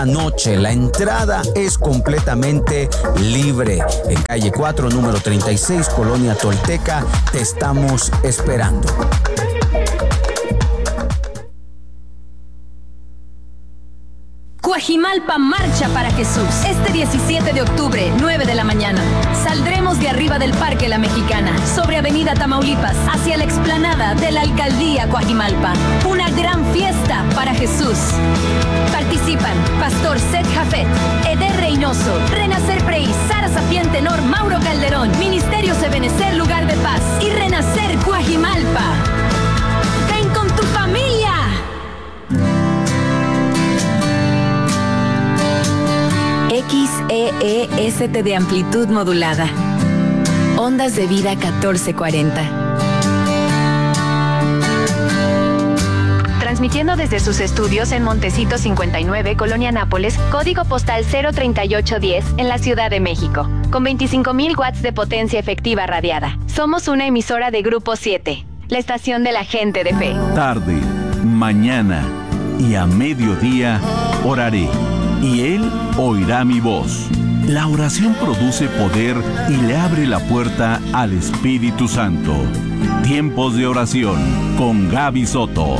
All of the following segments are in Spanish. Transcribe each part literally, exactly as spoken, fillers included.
Noche. La entrada es completamente libre. En calle cuatro, número treinta y seis, Colonia Tolteca, te estamos esperando. Cuajimalpa marcha para Jesús. Este diecisiete de octubre, nueve de la mañana. Saldremos de arriba del Parque La Mexicana, sobre Avenida Tamaulipas, hacia la explanada de la Alcaldía Cuajimalpa. Una gran fiesta para Jesús. Participan Pastor Seth Jafet, Eder Reynoso, Renacer Prey, Sara Sapien Tenor, Mauro Calderón, Ministerio Ebenecer Lugar de Paz y Renacer Cuajimalpa. ¡Ven con tu familia! X E E S T de amplitud modulada. Ondas de vida catorce cuarenta. Transmitiendo desde sus estudios en Montecito cincuenta y nueve, Colonia Nápoles, código postal cero treinta y ocho diez, en la Ciudad de México, con veinticinco mil watts de potencia efectiva radiada. Somos una emisora de Grupo siete, la estación de la gente de fe. Tarde, mañana y a mediodía oraré, y Él oirá mi voz. La oración produce poder y le abre la puerta al Espíritu Santo. Tiempos de oración con Gaby Soto.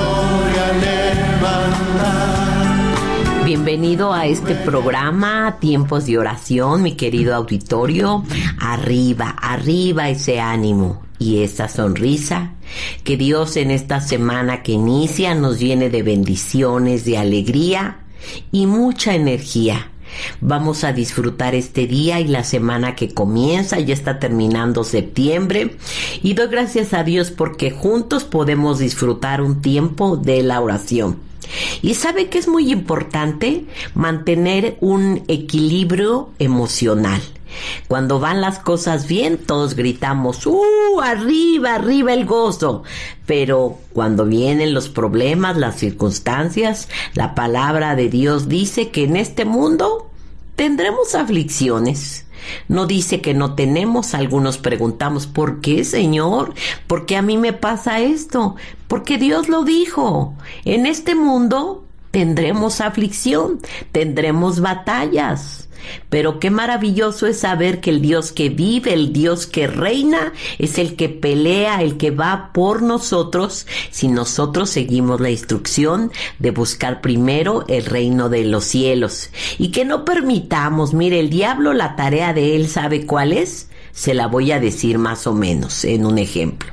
Bienvenido a este programa, Tiempos de Oración, mi querido auditorio. Arriba, arriba ese ánimo y esa sonrisa. Que Dios en esta semana que inicia nos llene de bendiciones, de alegría y mucha energía. Vamos a disfrutar este día y la semana que comienza. Ya está terminando septiembre y doy gracias a Dios porque juntos podemos disfrutar un tiempo de la oración. Y sabe que es muy importante mantener un equilibrio emocional. Cuando van las cosas bien, todos gritamos, ¡uh! ¡Arriba, arriba el gozo! Pero cuando vienen los problemas, las circunstancias, la palabra de Dios dice que en este mundo tendremos aflicciones. No dice que no tenemos. Algunos preguntamos, ¿por qué, Señor? ¿Por qué a mí me pasa esto? Porque Dios lo dijo. En este mundo tendremos aflicción, tendremos batallas. Pero qué maravilloso es saber que el Dios que vive, el Dios que reina, es el que pelea, el que va por nosotros, si nosotros seguimos la instrucción de buscar primero el reino de los cielos. Y que no permitamos, mire, el diablo, la tarea de él, ¿sabe cuál es? Se la voy a decir más o menos en un ejemplo.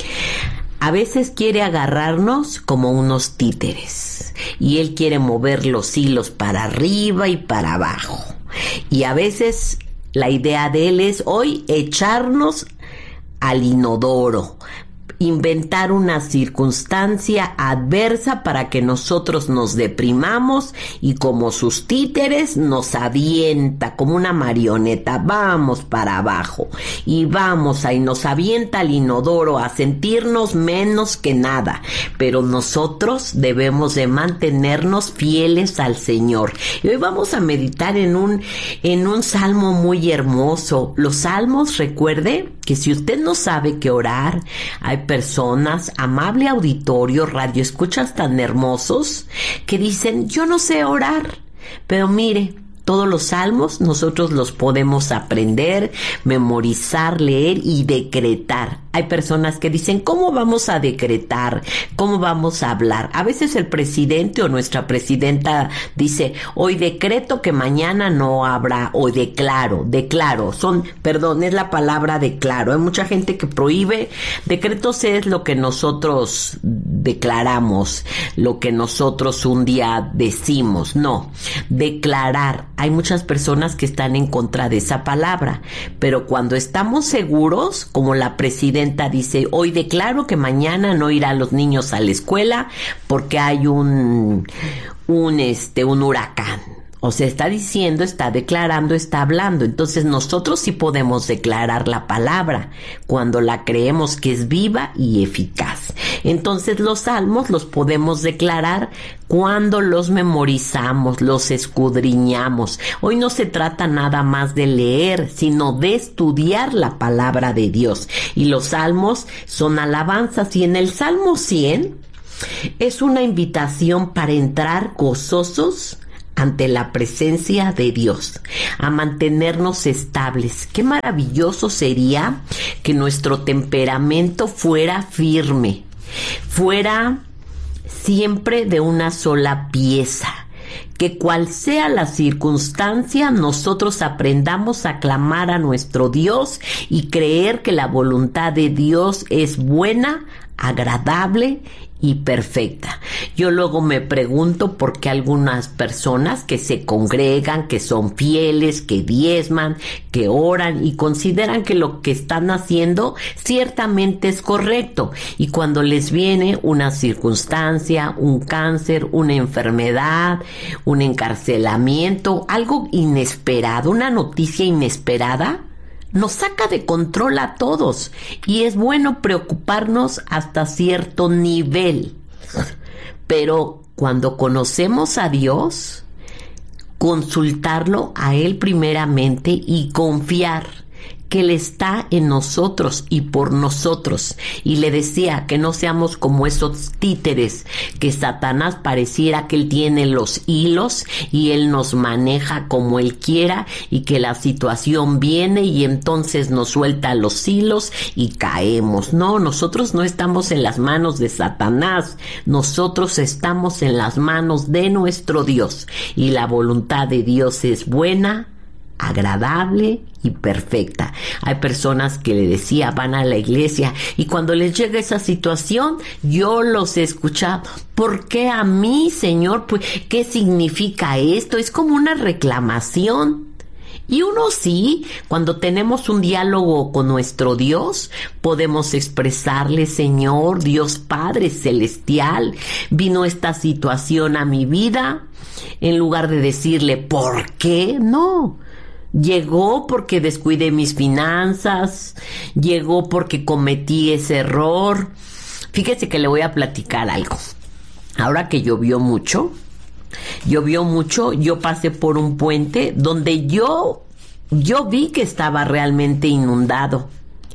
A veces quiere agarrarnos como unos títeres y él quiere mover los hilos para arriba y para abajo. Y a veces la idea de él es hoy echarnos al inodoro, inventar una circunstancia adversa para que nosotros nos deprimamos y como sus títeres nos avienta como una marioneta, vamos para abajo y vamos ahí, nos avienta al inodoro a sentirnos menos que nada, pero nosotros debemos de mantenernos fieles al Señor. Y hoy vamos a meditar en un, en un salmo muy hermoso. Los salmos, recuerde que si usted no sabe qué orar, hay personas, amable auditorio, radio escuchas tan hermosos, que dicen, yo no sé orar, pero mire, todos los salmos nosotros los podemos aprender, memorizar, leer y decretar. Hay personas que dicen, ¿cómo vamos a decretar? ¿Cómo vamos a hablar? A veces el presidente o nuestra presidenta dice, hoy decreto que mañana no habrá, o declaro, declaro, son, perdón, es la palabra declaro. Hay mucha gente que prohíbe, decretos es lo que nosotros declaramos, lo que nosotros un día decimos, no, declarar. Hay muchas personas que están en contra de esa palabra, pero cuando estamos seguros, como la presidenta dice, hoy declaro que mañana no irán los niños a la escuela porque hay un, un, este, un huracán. O sea, está diciendo, está declarando, está hablando. Entonces nosotros sí podemos declarar la palabra cuando la creemos que es viva y eficaz. Entonces los salmos los podemos declarar cuando los memorizamos, los escudriñamos. Hoy no se trata nada más de leer, sino de estudiar la palabra de Dios. Y los salmos son alabanzas. Y en el Salmo cien es una invitación para entrar gozosos ante la presencia de Dios, a mantenernos estables. Qué maravilloso sería que nuestro temperamento fuera firme, fuera siempre de una sola pieza, que cual sea la circunstancia, nosotros aprendamos a clamar a nuestro Dios y creer que la voluntad de Dios es buena, agradable y perfecta. Yo luego me pregunto por qué algunas personas que se congregan, que son fieles, que diezman, que oran y consideran que lo que están haciendo ciertamente es correcto, y cuando les viene una circunstancia, un cáncer, una enfermedad, un encarcelamiento, algo inesperado, una noticia inesperada, nos saca de control a todos, y es bueno preocuparnos hasta cierto nivel. Pero cuando conocemos a Dios, consultarlo a Él primeramente y confiar que Él está en nosotros y por nosotros. Y le decía que no seamos como esos títeres, que Satanás pareciera que Él tiene los hilos y Él nos maneja como Él quiera, y que la situación viene y entonces nos suelta los hilos y caemos. No, nosotros no estamos en las manos de Satanás, nosotros estamos en las manos de nuestro Dios, y la voluntad de Dios es buena, agradable y perfecta. Hay personas que le decía, van a la iglesia, y cuando les llega esa situación, yo los he escuchado: ¿por qué a mí, Señor? Pues, ¿qué significa esto? Es como una reclamación. Y uno sí, cuando tenemos un diálogo con nuestro Dios, podemos expresarle: Señor, Dios Padre Celestial, vino esta situación a mi vida. En lugar de decirle, ¿por qué? No. Llegó porque descuidé mis finanzas, llegó porque cometí ese error. Fíjese que le voy a platicar algo. Ahora que llovió mucho, llovió mucho, yo pasé por un puente donde yo, yo vi que estaba realmente inundado.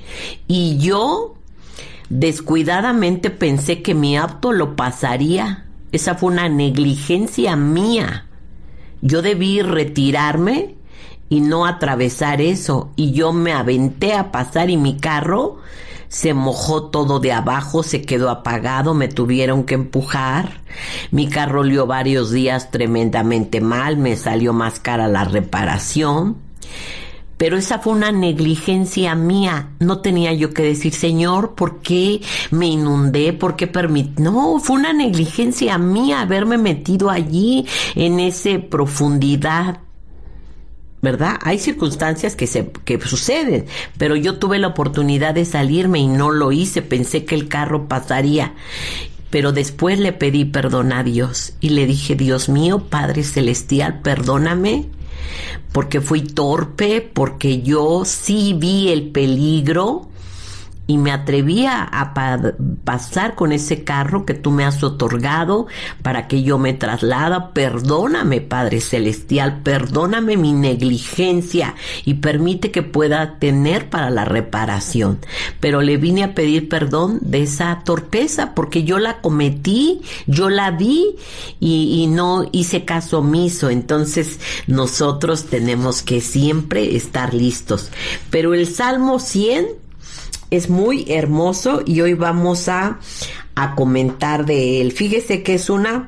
Y yo descuidadamente pensé que mi auto lo pasaría. Esa fue una negligencia mía. Yo debí retirarme y no atravesar eso, y yo me aventé a pasar, y mi carro se mojó todo de abajo, se quedó apagado, me tuvieron que empujar. Mi carro olió varios días tremendamente mal, me salió más cara la reparación. Pero esa fue una negligencia mía. No tenía yo que decir, Señor, ¿por qué me inundé? ¿Por qué permití? No, fue una negligencia mía haberme metido allí en esa profundidad, ¿verdad? Hay circunstancias que se que suceden, pero yo tuve la oportunidad de salirme y no lo hice. Pensé que el carro pasaría. Pero después le pedí perdón a Dios y le dije, Dios mío, Padre Celestial, perdóname, porque fui torpe, porque yo sí vi el peligro y me atreví a, a pa- pasar con ese carro que tú me has otorgado para que yo me traslada. Perdóname, Padre Celestial, perdóname mi negligencia y permite que pueda tener para la reparación. Pero le vine a pedir perdón de esa torpeza, porque yo la cometí, yo la vi y, y no hice caso omiso. Entonces nosotros tenemos que siempre estar listos. Pero el Salmo cien es muy hermoso y hoy vamos a, a comentar de él. Fíjese que es una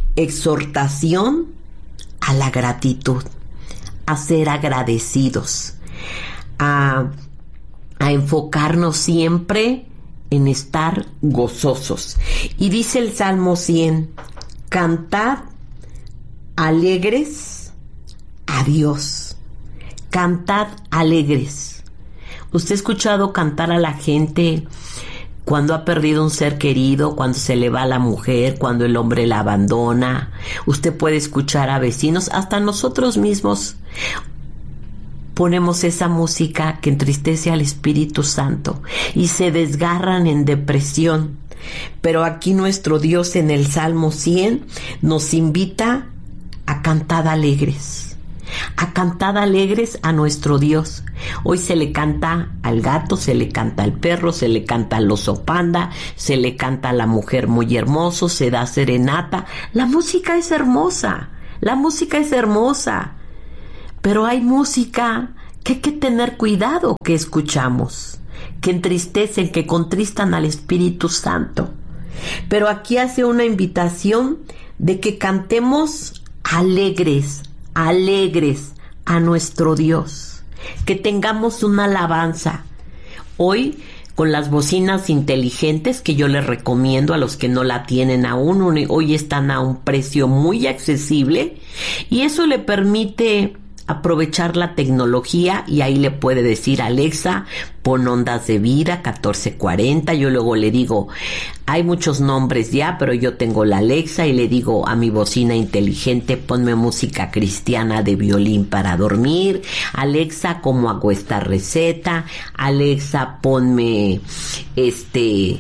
exhortación a la gratitud, a ser agradecidos, a, a enfocarnos siempre en estar gozosos. Y dice el Salmo cien, cantad alegres a Dios, cantad alegres. ¿Usted ha escuchado cantar a la gente cuando ha perdido un ser querido, cuando se le va la mujer, cuando el hombre la abandona? Usted puede escuchar a vecinos, hasta nosotros mismos ponemos esa música que entristece al Espíritu Santo y se desgarran en depresión. Pero aquí nuestro Dios en el Salmo cien nos invita a cantar alegres. A cantar alegres a nuestro Dios. Hoy se le canta al gato, se le canta al perro, se le canta al oso panda, se le canta a la mujer muy hermoso, se da serenata. La música es hermosa, La música es hermosa, pero hay música que hay que tener cuidado que escuchamos, que entristecen, que contristan al Espíritu Santo. Pero aquí hace una invitación de que cantemos alegres, alegres a nuestro Dios, que tengamos una alabanza. Hoy, con las bocinas inteligentes que yo les recomiendo a los que no la tienen aún, hoy están a un precio muy accesible y eso le permite aprovechar la tecnología y ahí le puede decir Alexa, pon Ondas de Vida catorce cuarenta. Yo luego le digo, hay muchos nombres ya, pero yo tengo la Alexa y le digo a mi bocina inteligente, ponme música cristiana de violín para dormir. Alexa, ¿cómo hago esta receta? Alexa, ponme este...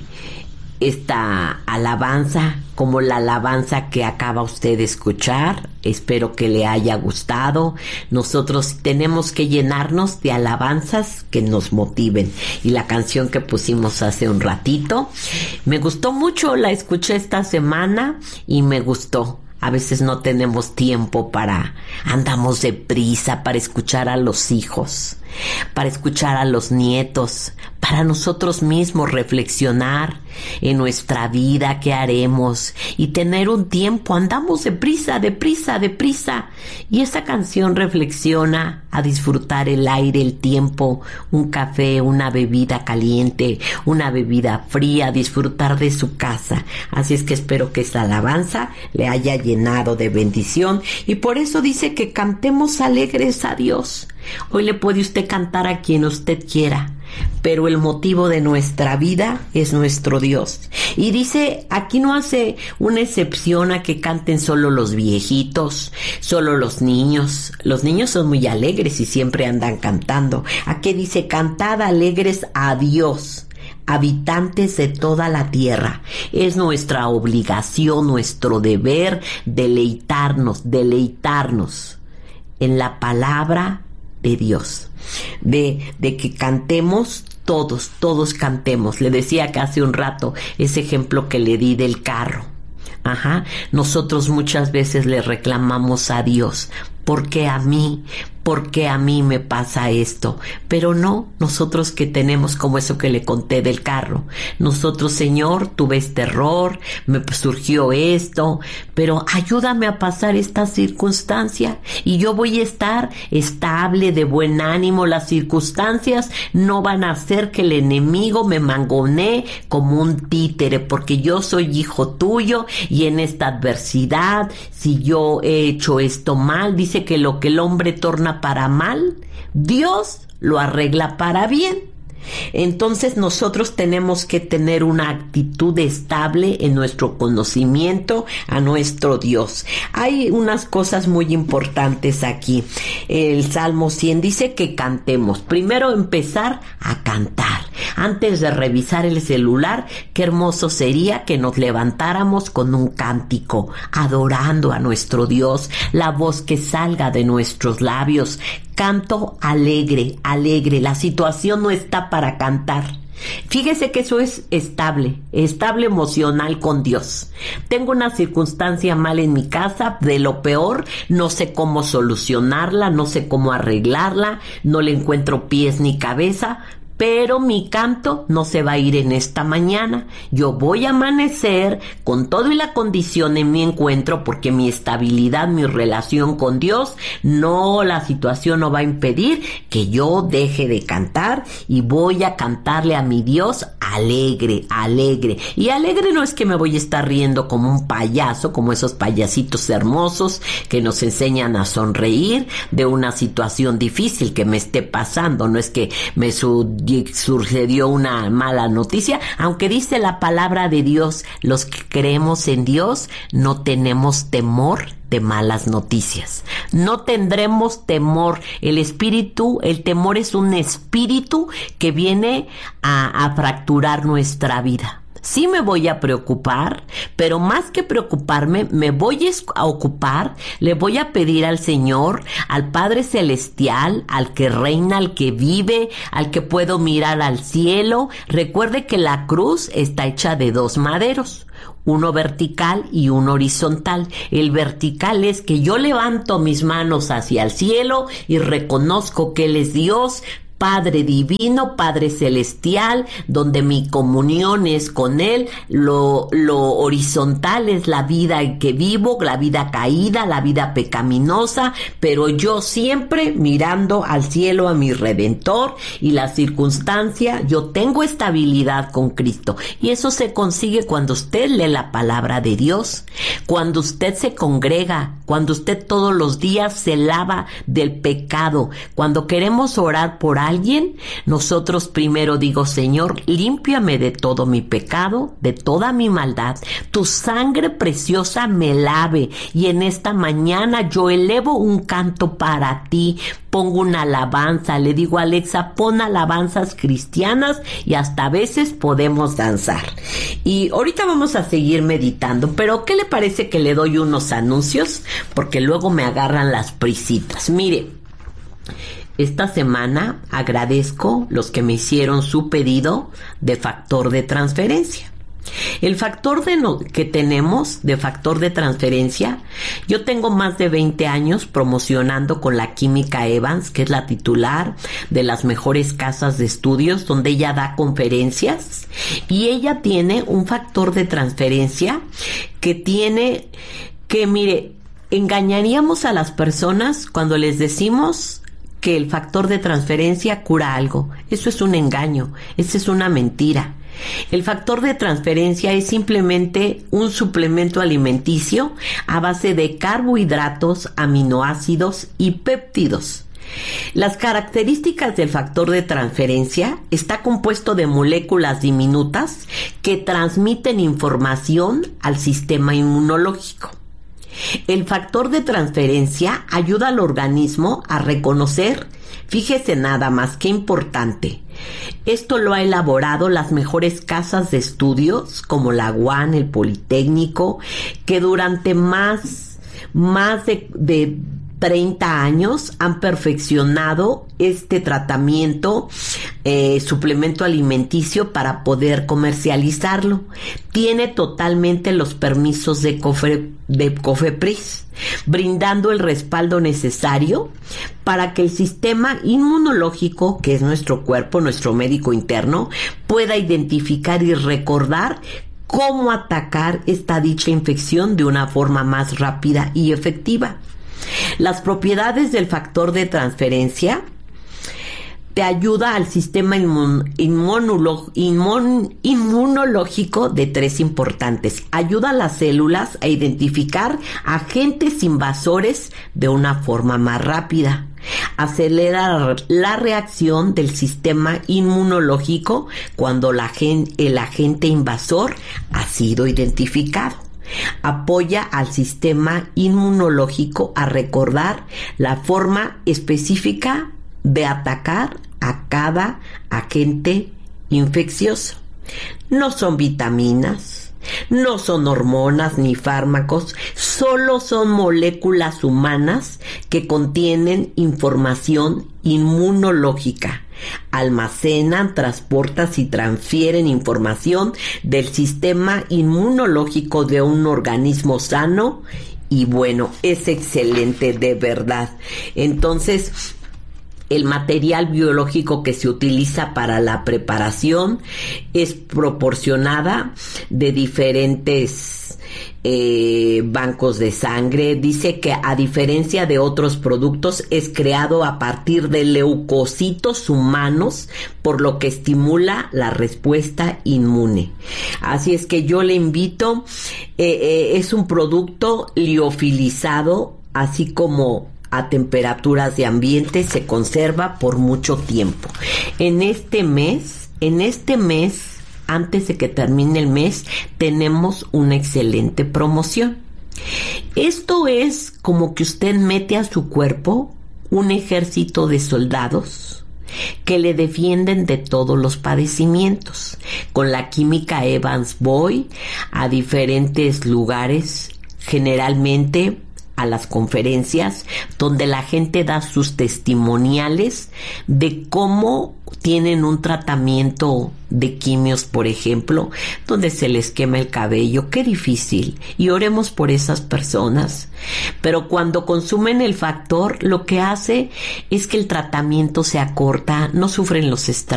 esta alabanza, como la alabanza que acaba usted de escuchar. Espero que le haya gustado. Nosotros tenemos que llenarnos de alabanzas que nos motiven. Y la canción que pusimos hace un ratito, me gustó mucho, la escuché esta semana y me gustó. A veces no tenemos tiempo para, andamos deprisa para escuchar a los hijos, para escuchar a los nietos, para nosotros mismos reflexionar en nuestra vida, qué haremos y tener un tiempo. Andamos deprisa, deprisa, deprisa. Y esta canción reflexiona a disfrutar el aire, el tiempo, un café, una bebida caliente, una bebida fría, disfrutar de su casa. Así es que espero que esta alabanza le haya llenado de bendición y por eso dice que cantemos alegres a Dios. Hoy le puede usted cantar a quien usted quiera, pero el motivo de nuestra vida es nuestro Dios. Y dice, aquí no hace una excepción a que canten solo los viejitos, solo los niños. Los niños son muy alegres y siempre andan cantando. Aquí dice, cantad alegres a Dios, habitantes de toda la tierra. Es nuestra obligación, nuestro deber deleitarnos, deleitarnos en la palabra de Dios, de, de que cantemos todos, todos cantemos. Le decía que hace un rato ese ejemplo que le di del carro. Ajá, nosotros muchas veces le reclamamos a Dios, ¿por qué a mí? ¿Por qué a mí me pasa esto? Pero no, nosotros que tenemos como eso que le conté del carro. Nosotros, Señor, tuve este error, me surgió esto, pero ayúdame a pasar esta circunstancia y yo voy a estar estable, de buen ánimo. Las circunstancias no van a hacer que el enemigo me mangonee como un títere, porque yo soy hijo tuyo y en esta adversidad, si yo he hecho esto mal, dice que lo que el hombre torna para mal, Dios lo arregla para bien. Entonces nosotros tenemos que tener una actitud estable en nuestro conocimiento a nuestro Dios. Hay unas cosas muy importantes aquí. El Salmo cien dice que cantemos. Primero empezar a cantar. Antes de revisar el celular, qué hermoso sería que nos levantáramos con un cántico, adorando a nuestro Dios, la voz que salga de nuestros labios. Canto alegre, alegre. La situación no está para cantar. Fíjese que eso es estable, estable emocional con Dios. Tengo una circunstancia mal en mi casa, de lo peor, no sé cómo solucionarla, no sé cómo arreglarla, no le encuentro pies ni cabeza, pero mi canto no se va a ir en esta mañana. Yo voy a amanecer con todo y la condición en mi encuentro, porque mi estabilidad, mi relación con Dios, no, la situación no va a impedir que yo deje de cantar y voy a cantarle a mi Dios alegre, alegre. Y alegre no es que me voy a estar riendo como un payaso, como esos payasitos hermosos que nos enseñan a sonreír de una situación difícil que me esté pasando. No es que me su sucedió una mala noticia, aunque dice la palabra de Dios, los que creemos en Dios no tenemos temor de malas noticias. No tendremos temor. El espíritu, el temor es un espíritu que viene a, a fracturar nuestra vida. Sí me voy a preocupar, pero más que preocuparme, me voy a ocupar, le voy a pedir al Señor, al Padre Celestial, al que reina, al que vive, al que puedo mirar al cielo. Recuerde que la cruz está hecha de dos maderos. uno vertical y uno horizontal. El vertical es que yo levanto mis manos hacia el cielo y reconozco que Él es Dios, Padre divino, Padre celestial, donde mi comunión es con Él. Lo, lo horizontal es la vida en que vivo, la vida caída, la vida pecaminosa, pero yo siempre mirando al cielo, a mi Redentor, y la circunstancia, yo tengo estabilidad con Cristo. Y eso se consigue cuando usted lee la palabra de Dios, cuando usted se congrega, cuando usted todos los días se lava del pecado. Cuando queremos orar por alguien, alguien, nosotros primero digo, Señor, límpiame de todo mi pecado, de toda mi maldad, tu sangre preciosa me lave, y en esta mañana yo elevo un canto para ti, pongo una alabanza, le digo a Alexa, pon alabanzas cristianas, y hasta a veces podemos danzar. Y ahorita vamos a seguir meditando, pero ¿qué le parece que le doy unos anuncios? Porque luego me agarran las prisitas. Mire, esta semana agradezco los que me hicieron su pedido de factor de transferencia. El factor de no, que tenemos de factor de transferencia, yo tengo más de veinte años promocionando con la Química Evans, que es la titular de las mejores casas de estudios, donde ella da conferencias, y ella tiene un factor de transferencia que tiene, que mire, engañaríamos a las personas cuando les decimos que el factor de transferencia cura algo. Eso es un engaño, eso es una mentira. El factor de transferencia es simplemente un suplemento alimenticio a base de carbohidratos, aminoácidos y péptidos. Las características del factor de transferencia está compuesto de moléculas diminutas que transmiten información al sistema inmunológico. El factor de transferencia ayuda al organismo a reconocer, fíjese nada más, qué importante. Esto lo ha elaborado las mejores casas de estudios como la U A N, el Politécnico, que durante más, más de, de treinta años han perfeccionado este tratamiento, eh, suplemento alimenticio para poder comercializarlo. Tiene totalmente los permisos de, Cofe, de COFEPRIS, brindando el respaldo necesario para que el sistema inmunológico, que es nuestro cuerpo, nuestro médico interno, pueda identificar y recordar cómo atacar esta dicha infección de una forma más rápida y efectiva. Las propiedades del factor de transferencia te ayuda al sistema inmun, inmunolo, inmun, inmunológico de tres importantes. Ayuda a las células a identificar agentes invasores de una forma más rápida. Acelera la reacción del sistema inmunológico cuando la, el agente invasor ha sido identificado. Apoya al sistema inmunológico a recordar la forma específica de atacar a cada agente infeccioso. No son vitaminas, no son hormonas ni fármacos, solo son moléculas humanas que contienen información inmunológica. Almacenan, transportan y transfieren información del sistema inmunológico de un organismo sano, y bueno, es excelente de verdad. Entonces, el material biológico que se utiliza para la preparación es proporcionada de diferentes eh, bancos de sangre. Dice que a diferencia de otros productos es creado a partir de leucocitos humanos, por lo que estimula la respuesta inmune. Así es que yo le invito, eh, eh, es un producto liofilizado, así como a temperaturas de ambiente, se conserva por mucho tiempo. En este mes, en este mes, antes de que termine el mes, tenemos una excelente promoción. Esto es como que usted mete a su cuerpo un ejército de soldados que le defienden de todos los padecimientos. Con la Química Evans voy a diferentes lugares, generalmente a las conferencias donde la gente da sus testimoniales de cómo tienen un tratamiento de quimios, por ejemplo, donde se les quema el cabello. Qué difícil. Y oremos por esas personas. Pero cuando consumen el factor, lo que hace es que el tratamiento se acorta, no sufren los estragos